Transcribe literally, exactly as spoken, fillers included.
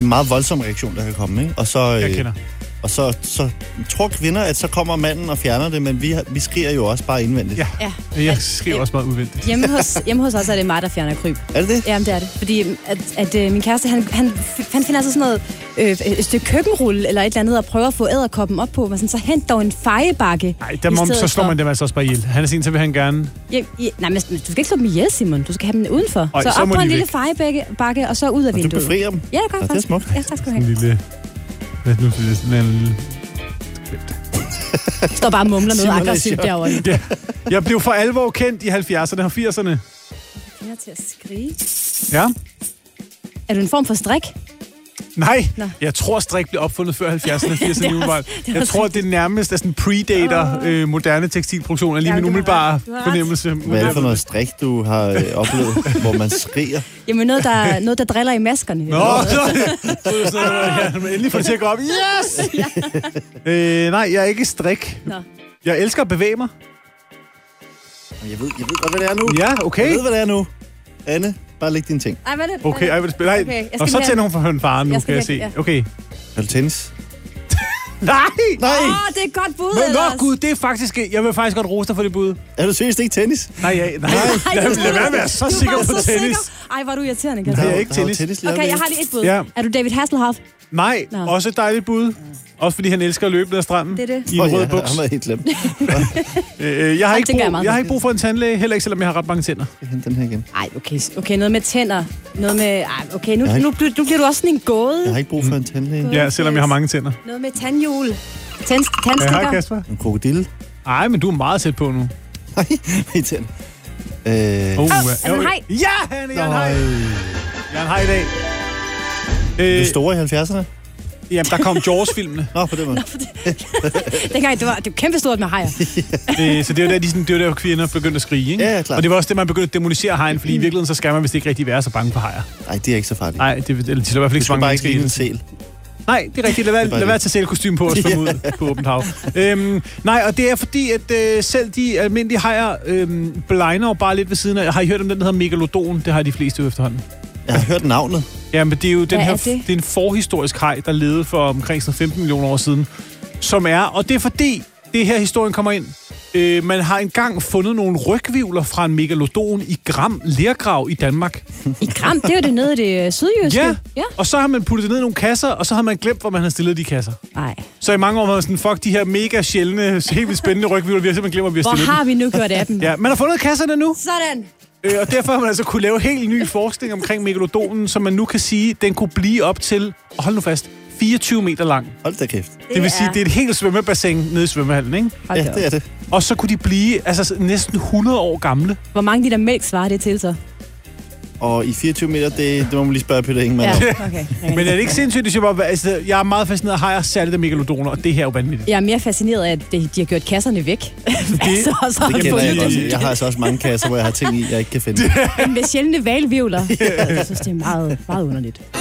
meget voldsom reaktion, der kan komme, ikke? Og så, øh, Jeg kender. Og så, så tror kvinder, at så kommer manden og fjerner det, men vi, vi skriger jo også bare indvendigt. Ja, Ja. jeg skriver også meget udvendigt. Hjemme hos, hjemme hos os er det mig, der fjerner kryb. Er det det? Jamen, det er det. Fordi at, at øh, min kæreste, han, han, han finder altså sådan noget øh, et stykke køkkenrulle eller et eller andet, og prøver at få æderkoppen op på. Men sådan, så hent dog en fejebakke. Nej, der må, så slår man dem altså også bare ihjel. Han er sådan, så vil han gerne... Ja, ja, nej, men du skal ikke slå dem ihjel, Simon. Du skal have dem udenfor. Øj, så så op må på de en lille væk. fejebakke, og så ud af Og du vinduet. befrier dem? Ja, det gør Ja, jeg det er faktisk. smukt. Ja, tak skal du En have. lille... Hvad nu for det? Sådan en lille... Står bare og mumler noget Simon er i aggressivt chok. derovre. Ja. Jeg blev for alvor kendt i halvfjerdserne og firserne. Jeg er til at skrige. Ja. Er du en form for strik? Nej, Nå. jeg tror strik blev opfundet før halvfjerdserne og firserne. Det er også- umiddelbart. det er Jeg også tror, det nærmest er sådan predater øh, moderne tekstilproduktion. Er lige Ja, min du har umiddelbare ret. Du har ret. fornemmelse. Hvad er det for noget strik, du har øh, oplevet, hvor man skriger? Jamen noget, der, noget, der driller i maskerne. Nå, så, så, så, så ja, men endelig får det til at gå op. Yes! øh, nej, jeg er ikke strik. Nå. Jeg elsker at bevæge mig. Jeg ved, jeg ved godt, hvad det er nu. Ja, okay. Jeg ved, hvad det er nu. Anne, bare læg dine ting. Ej, hvad er det? Okay, ej, hvad det spiller. Nej, Okay, jeg skal og så lige tænder hun for en far nu, Jeg kan jeg skal se. lige- Okay. Er det tennis? Nej! Nej! Åh, oh, det er et godt bud, Nå, ellers. nå, gud, det er faktisk... Jeg vil faktisk godt rose dig for det bud. Er du seriøst ikke tennis? Nej, ja, nej. Ej, Lad, du lad være med at være så du sikker var på så tennis. sikker. Ej, hvor er du irriterende, Det Kasper. er Der ikke der jo tennis. tennis lige Okay, jeg oppe. har lige et bud. Ja. Er du David Hasselhoff? Nej, Nå. også et dejligt bud. Også fordi han elsker at løbe ned ad stranden. Det er det. I en Åh, rød ja, buks. han var helt glemt. Øh, jeg, har Ham ikke tænker jeg brug, meget jeg har på. ikke brug for en tandlæge, heller ikke selvom jeg har ret mange tænder. Jeg henter den her igen. Ej, okay, okay, noget med tænder. Noget med... Ej, okay, nu, Jeg har ikke- nu, nu, nu bliver du også sådan en gåde. Jeg har ikke brug for en tandlæge. Ja, selvom jeg har mange tænder. Noget med tandhjul. Tand, Ja, hej tandstikker. Kasper. En krokodille. Ej, men du er meget tæt på nu. Nej, i tænd. Øh, Oh, er du en haj? Ja, han er en haj. nej. Jeg er en haj i dag. Det Øh, store i halvfjerdserne? jamen, der kom Jaws-filmene. Nå, på den måde. Dengang, det var, det var kæmpestort med hajer. Øh, så det var der, de sådan, det var der, kvinder begyndte at skrige, ikke? Ja, ja, klart. Og det var også det, man begyndte at demonisere hajen, fordi i virkeligheden, så skal man vist ikke rigtig være så bange for hajer. Nej, det er ikke så farligt. Nej, det, det, det, det er i hvert fald Du ikke så skal mange bare mennesker ikke i ligne en det. sæl. Nej, det er rigtigt. Lad være, Det er bare lad være det. til at sælge kostume på os ja. ud på åbent hav. Øhm, nej, og det er fordi, at øh, selv de almindelige hajer øh, blegner jo bare lidt ved siden af. Har I hørt om den, der hedder Megalodon? Det har de fleste jo efterhånden. Jeg har hørt navnet. Ja, men det er jo den er her, det? det er en forhistorisk haj, der levede for omkring sådan femten millioner år siden. Som er, og det er fordi, det her historien kommer ind. Øh, man har engang fundet nogle rygvivler fra en megalodon i Gram lergrav i Danmark. I Gram, det er jo det nede i det sydjyske. Ja. Ja. Og så har man puttet det ned i nogle kasser, og så har man glemt, hvor man har stillet de kasser. Nej. Så i mange år var man sådan, fuck de her mega sjældne, helt vildt spændende rygvivler, vi har simpelthen glemt, hvor vi har Hvor stillet har vi nu gjort af dem? dem. Ja, man har fundet kasserne nu, Sådan. øh, og derfor har man altså kunne lave helt ny forskning omkring megalodonen, som man nu kan sige, den kunne blive op til, og hold nu fast, fireogtyve meter lang. Hold da kæft. Det, det vil sige, det er et helt svømmebassin nede i svømmehallen, ikke? Hold da Ja, op. det er det. Og så kunne de blive altså næsten hundrede år gamle. Hvor mange liter mælk svarer det til så? Og i fireogtyve meter, det, det må man lige spørge Peter Ingemann Ja, om. okay. Men er det ikke sindssygt, at jeg, bare, altså, jeg er meget fascineret af hajer, særligt af megalodoner, og det her er jo vanvittigt. Jeg er mere fascineret af, at de de har gjort kasserne væk. altså, og så har Det de kender fundet jeg dem. også. Jeg har altså også mange kasser, hvor jeg har ting i, jeg ikke kan finde. Men med sjældne valvivler. Jeg synes, det er meget, meget underligt.